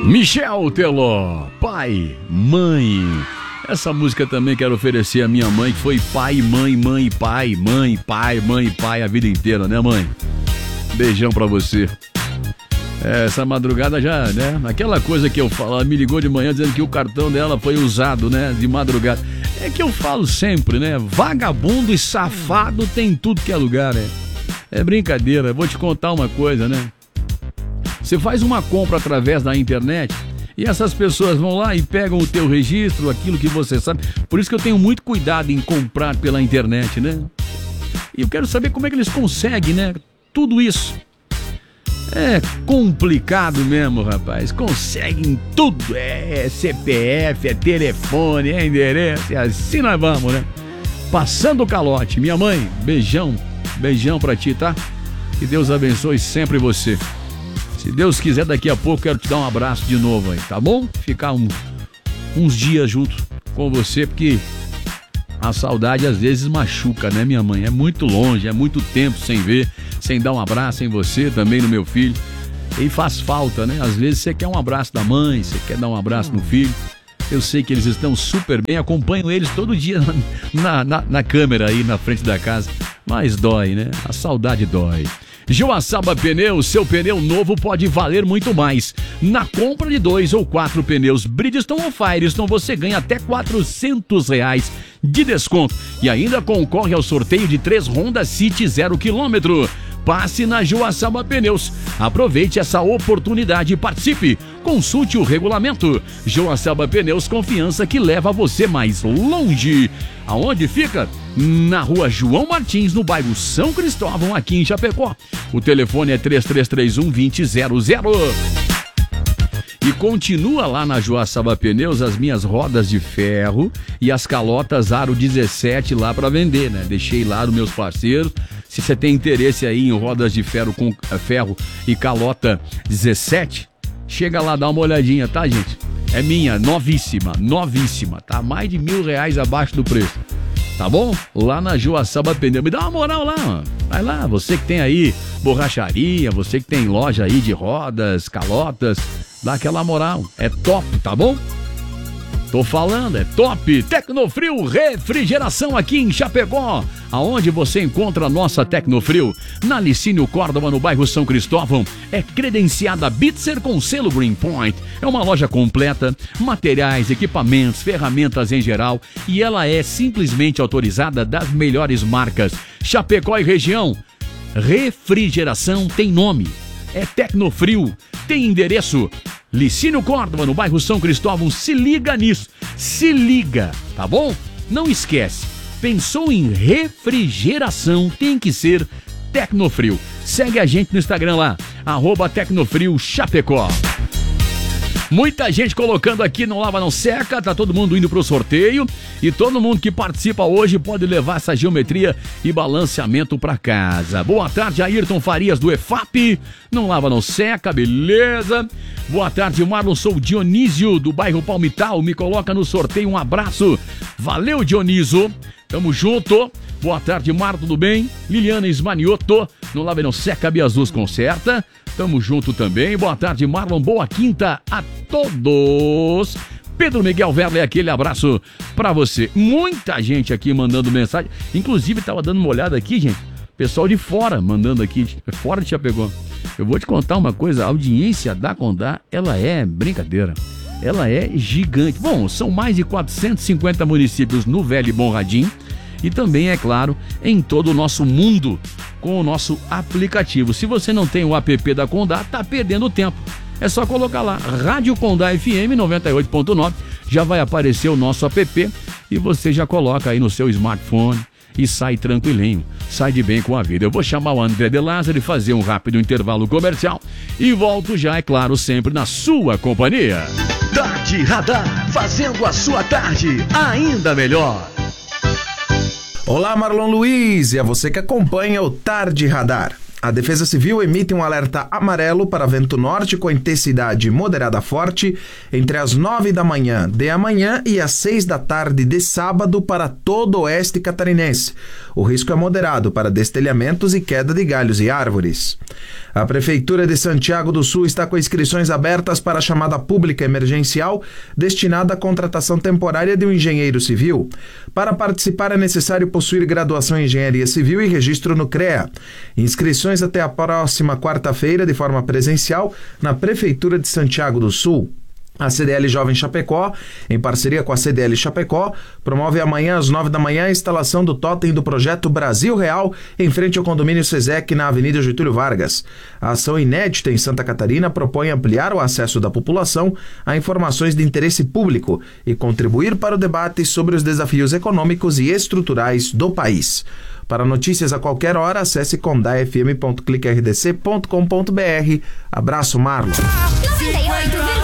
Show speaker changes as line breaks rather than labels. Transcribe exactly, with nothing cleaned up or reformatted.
Michel Teló, pai, mãe. Essa música também quero oferecer à minha mãe, que foi pai, mãe, mãe, pai, mãe, pai, mãe, pai a vida inteira, né, mãe? Beijão pra você. É, essa madrugada já, né? Aquela coisa que eu falo, ela me ligou de manhã dizendo que o cartão dela foi usado, né? De madrugada. É que eu falo sempre, né? Vagabundo e safado tem tudo que é lugar, né? É brincadeira, vou te contar uma coisa, né? Você faz uma compra através da internet e essas pessoas vão lá e pegam o teu registro, aquilo que você sabe. Por isso que eu tenho muito cuidado em comprar pela internet, né? E eu quero saber como é que eles conseguem, né? Tudo isso. É complicado mesmo, rapaz. Conseguem tudo. É C P F, é telefone, é endereço. E assim nós vamos, né? Passando o calote. Minha mãe, beijão. Beijão pra ti, tá? Que Deus abençoe sempre você. Se Deus quiser, daqui a pouco quero te dar um abraço de novo aí, tá bom? Ficar um, uns dias junto com você, porque a saudade às vezes machuca, né, minha mãe? É muito longe, é muito tempo sem ver, sem dar um abraço em você, também no meu filho. E faz falta, né? Às vezes você quer um abraço da mãe, você quer dar um abraço no filho. Eu sei que eles estão super bem, acompanho eles todo dia na, na, na câmera aí na frente da casa. Mas dói, né? A saudade dói. Joaçaba Pneus, seu pneu novo pode valer muito mais. Na compra de dois ou quatro pneus Bridgestone ou Firestone, você ganha até quatrocentos reais de desconto. E ainda concorre ao sorteio de três Honda City zero quilômetro. Passe na Joaçaba Pneus. Aproveite essa oportunidade e participe. Consulte o regulamento. Joaçaba Pneus, confiança que leva você mais longe. Aonde fica? Na rua João Martins, no bairro São Cristóvão, aqui em Chapecó. O telefone é três três três um, dois zero zero zero. E continua lá na Joaçaba Pneus as minhas rodas de ferro e as calotas Aro dezessete lá para vender, né? Deixei lá dos meus parceiros. Se você tem interesse aí em rodas de ferro com ferro e calota dezessete, chega lá, dá uma olhadinha, tá, gente? É minha, novíssima, novíssima, tá? Mais de mil reais abaixo do preço. Tá bom? Lá na Joaçaba Pneus. Me dá uma moral lá, mano. Vai lá, você que tem aí borracharia, você que tem loja aí de rodas, calotas, dá aquela moral. É top, tá bom? Tô falando, é top. Tecnofrio Refrigeração aqui em Chapecó. Aonde você encontra a nossa Tecnofrio? Na Licínio Córdoba, no bairro São Cristóvão. É credenciada Bitzer com selo Green Point. É uma loja completa, materiais, equipamentos, ferramentas em geral. E ela é simplesmente autorizada das melhores marcas. Chapecó e região. Refrigeração tem nome. É Tecnofrio. Tem endereço. Licínio Córdoba, no bairro São Cristóvão. Se liga nisso. Se liga, tá bom? Não esquece. Pensou em refrigeração, tem que ser Tecnofrio. Segue a gente no Instagram lá, arroba Tecnofrio Chapecó. Muita gente colocando aqui, não lava não seca, tá todo mundo indo pro sorteio e todo mundo que participa hoje pode levar essa geometria e balanceamento pra casa. Boa tarde, Ayrton Farias do E F A P, não lava não seca, beleza? Boa tarde, Marlon, sou o Dionísio do bairro Palmital, me coloca no sorteio, um abraço. Valeu, Dionísio, tamo junto. Boa tarde, Marlon, tudo bem? Liliana Ismanioto, não lava não seca, Biazus conserta. Tamo junto também. Boa tarde, Marlon. Boa quinta a todos. Pedro Miguel Verle, aquele abraço pra você. Muita gente aqui mandando mensagem. Inclusive, tava dando uma olhada aqui, gente. Pessoal de fora mandando aqui. Fora de Chapecó. Eu vou te contar uma coisa. A audiência da Condá, ela é brincadeira. Ela é gigante. Bom, são mais de quatrocentos e cinquenta municípios no Velho e Bom Radim. E também, é claro, em todo o nosso mundo com o nosso aplicativo. Se você não tem o app da Condá, tá perdendo tempo. É só colocar lá, Rádio Condá F M noventa e oito ponto nove, já vai aparecer o nosso app e você já coloca aí no seu smartphone e sai tranquilinho, sai de bem com a vida. Eu vou chamar o André de Lázaro e fazer um rápido intervalo comercial e volto já, é claro, sempre na sua companhia.
Tarde Radar, fazendo a sua tarde ainda melhor.
Olá, Marlon Luiz, e a você que acompanha o Tarde Radar. A Defesa Civil emite um alerta amarelo para vento norte com intensidade moderada forte entre as nove da manhã de amanhã e as seis da tarde de sábado para todo o oeste catarinense. O risco é moderado para destelhamentos e queda de galhos e árvores. A Prefeitura de Santiago do Sul está com inscrições abertas para a chamada pública emergencial destinada à contratação temporária de um engenheiro civil. Para participar é necessário possuir graduação em engenharia civil e registro no CREA. Inscrições até a próxima quarta-feira de forma presencial na Prefeitura de Santiago do Sul. A C D L Jovem Chapecó, em parceria com a C D L Chapecó, promove amanhã às nove da manhã a instalação do tótem do projeto Brasil Real em frente ao condomínio SESEC na Avenida Getúlio Vargas. A ação inédita em Santa Catarina propõe ampliar o acesso da população a informações de interesse público e contribuir para o debate sobre os desafios econômicos e estruturais do país. Para notícias a qualquer hora, acesse condá f m ponto clique r d c ponto com ponto b r. Abraço, Marlon.